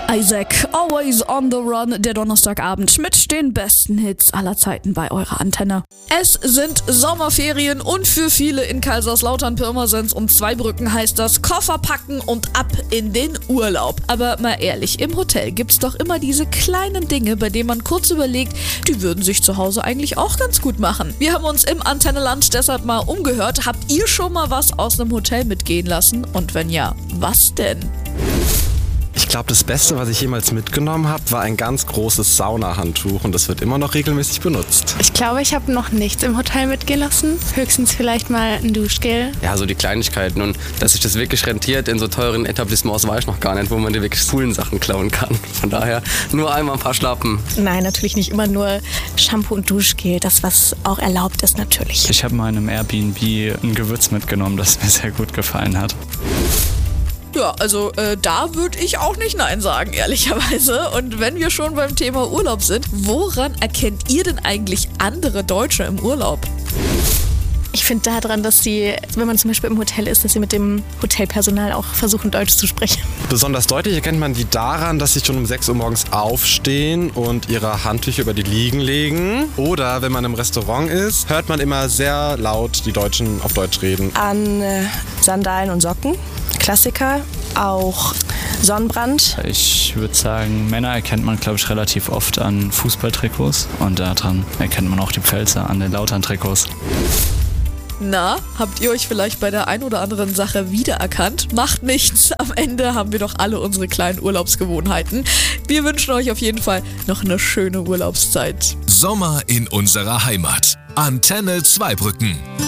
Isaac, Always on the Run, der Donnerstagabend mit den besten Hits aller Zeiten bei eurer Antenne. Es sind Sommerferien und für viele in Kaiserslautern, Pirmasens und Zweibrücken heißt das Koffer packen und ab in den Urlaub. Aber mal ehrlich, im Hotel gibt's doch immer diese kleinen Dinge, bei denen man kurz überlegt, die würden sich zu Hause eigentlich auch ganz gut machen. Wir haben uns im Antenne-Lunch deshalb mal umgehört. Habt ihr schon mal was aus einem Hotel mitgehen lassen? Und wenn ja, was denn? Ich glaube, das Beste, was ich jemals mitgenommen habe, war ein ganz großes Saunahandtuch und das wird immer noch regelmäßig benutzt. Ich glaube, ich habe noch nichts im Hotel mitgehen lassen. Höchstens vielleicht mal ein Duschgel. Ja, so die Kleinigkeiten und dass sich das wirklich rentiert in so teuren Etablissements, weiß ich noch gar nicht, wo man die wirklich coolen Sachen klauen kann. Von daher nur einmal ein paar Schlappen. Nein, natürlich nicht immer nur Shampoo und Duschgel, das was auch erlaubt ist natürlich. Ich habe mal in einem Airbnb ein Gewürz mitgenommen, das mir sehr gut gefallen hat. Ja, also da würde ich auch nicht Nein sagen, ehrlicherweise. Und wenn wir schon beim Thema Urlaub sind, woran erkennt ihr denn eigentlich andere Deutsche im Urlaub? Ich finde daran, dass sie, wenn man zum Beispiel im Hotel ist, dass sie mit dem Hotelpersonal auch versuchen, Deutsch zu sprechen. Besonders deutlich erkennt man die daran, dass sie schon um 6 Uhr morgens aufstehen und ihre Handtücher über die Liegen legen. Oder wenn man im Restaurant ist, hört man immer sehr laut die Deutschen auf Deutsch reden. An Sandalen und Socken, Klassiker, auch Sonnenbrand. Ich würde sagen, Männer erkennt man, glaube ich, relativ oft an Fußballtrikots und daran erkennt man auch die Pfälzer an den Lautern-Trikots. Na, habt ihr euch vielleicht bei der ein oder anderen Sache wiedererkannt? Macht nichts, am Ende haben wir doch alle unsere kleinen Urlaubsgewohnheiten. Wir wünschen euch auf jeden Fall noch eine schöne Urlaubszeit. Sommer in unserer Heimat. Antenne Zweibrücken.